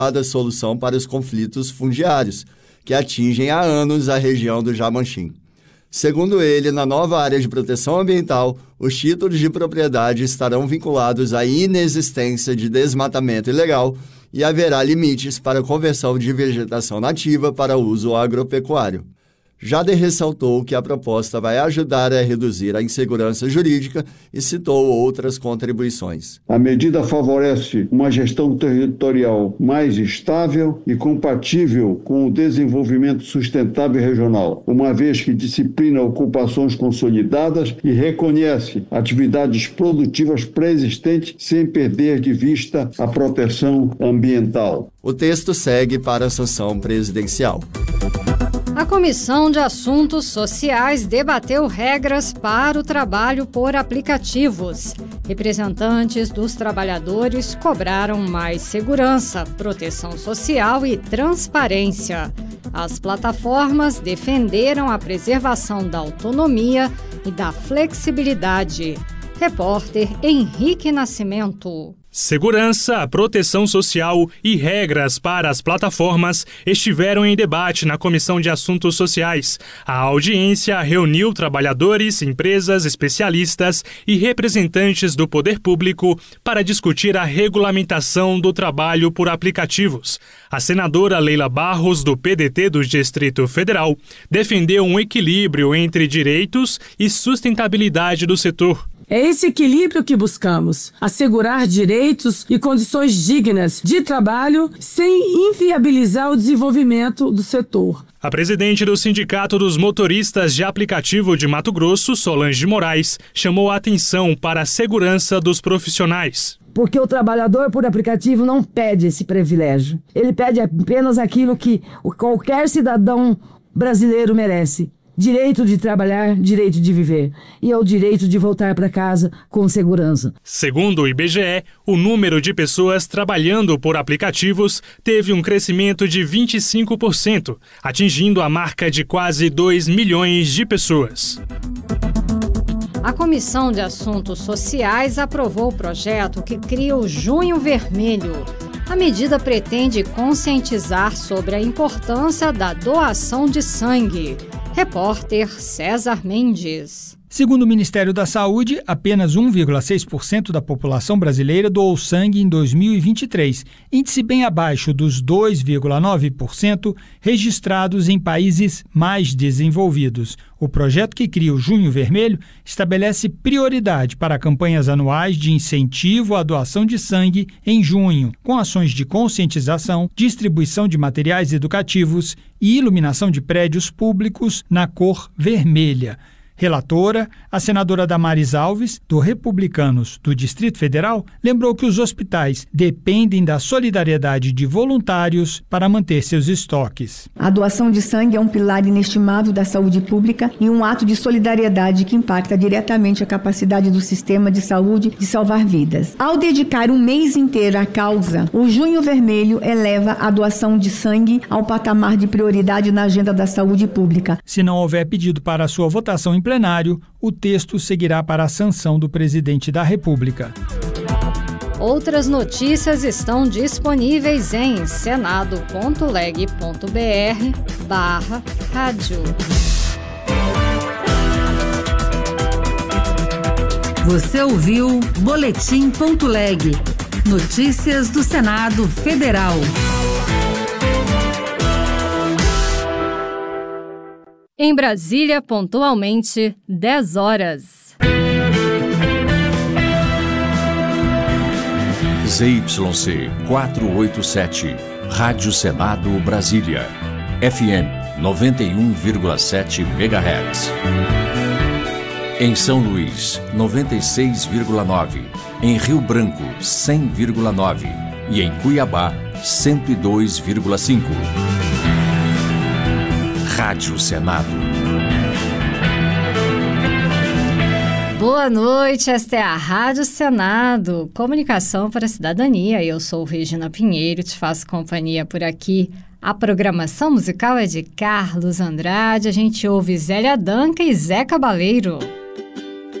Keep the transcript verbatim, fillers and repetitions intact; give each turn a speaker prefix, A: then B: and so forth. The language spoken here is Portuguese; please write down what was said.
A: da solução para os conflitos fundiários, que atingem há anos a região do Jamanchim. Segundo ele, na nova área de proteção ambiental, os títulos de propriedade estarão vinculados à inexistência de desmatamento ilegal e haverá limites para a conversão de vegetação nativa para uso agropecuário. Jader ressaltou que a proposta vai ajudar a reduzir a insegurança jurídica e citou outras contribuições.
B: A medida favorece uma gestão territorial mais estável e compatível com o desenvolvimento sustentável regional, uma vez que disciplina ocupações consolidadas e reconhece atividades produtivas pré-existentes sem perder de vista a proteção ambiental.
A: O texto segue para a sanção presidencial.
C: A Comissão de Assuntos Sociais debateu regras para o trabalho por aplicativos. Representantes dos trabalhadores cobraram mais segurança, proteção social e transparência. As plataformas defenderam a preservação da autonomia e da flexibilidade. Repórter Henrique Nascimento.
D: Segurança, proteção social e regras para as plataformas estiveram em debate na Comissão de Assuntos Sociais. A audiência reuniu trabalhadores, empresas, especialistas e representantes do poder público para discutir a regulamentação do trabalho por aplicativos. A senadora Leila Barros, do P D T do Distrito Federal, defendeu um equilíbrio entre direitos e sustentabilidade do setor.
E: É esse equilíbrio que buscamos, assegurar direitos e condições dignas de trabalho sem inviabilizar o desenvolvimento do setor.
D: A presidente do Sindicato dos Motoristas de Aplicativo de Mato Grosso, Solange Moraes, chamou a atenção para a segurança dos profissionais.
F: Porque o trabalhador por aplicativo não pede esse privilégio. Ele pede apenas aquilo que qualquer cidadão brasileiro merece. Direito de trabalhar, direito de viver. E é o direito de voltar para casa com segurança.
D: Segundo o I B G E, o número de pessoas trabalhando por aplicativos teve um crescimento de vinte e cinco por cento, atingindo a marca de quase dois milhões de pessoas.
C: A Comissão de Assuntos Sociais aprovou o projeto que cria o Junho Vermelho. A medida pretende conscientizar sobre a importância da doação de sangue. Repórter César Mendes.
G: Segundo o Ministério da Saúde, apenas um vírgula seis por cento da população brasileira doou sangue em dois mil e vinte e três, índice bem abaixo dos dois vírgula nove por cento registrados em países mais desenvolvidos. O projeto que cria o Junho Vermelho estabelece prioridade para campanhas anuais de incentivo à doação de sangue em junho, com ações de conscientização, distribuição de materiais educativos e iluminação de prédios públicos na cor vermelha. Relatora, a senadora Damares Alves, do Republicanos do Distrito Federal, lembrou que os hospitais dependem da solidariedade de voluntários para manter seus estoques.
H: A doação de sangue é um pilar inestimável da saúde pública e um ato de solidariedade que impacta diretamente a capacidade do sistema de saúde de salvar vidas. Ao dedicar um mês inteiro à causa, o Junho Vermelho eleva a doação de sangue ao patamar de prioridade na agenda da saúde pública.
G: Se não houver pedido para sua votação em plenário, o texto seguirá para a sanção do presidente da República.
C: Outras notícias estão disponíveis em senado ponto leg ponto br barra rádio.
I: Você ouviu Boletim ponto leg. Notícias do Senado Federal.
C: Em Brasília, pontualmente, dez horas.
J: Z Y C quatrocentos e oitenta e sete, Rádio Senado Brasília, F M noventa e um vírgula sete megahertz. Em São Luís, noventa e seis vírgula nove, em Rio Branco, cem vírgula nove e em Cuiabá, cento e dois vírgula cinco. Rádio Senado.
C: Boa noite, esta é a Rádio Senado, comunicação para a cidadania. Eu sou Regina Pinheiro, te faço companhia por aqui. A programação musical é de Carlos Andrade, a gente ouve Zélia Danca e Zé Cabaleiro.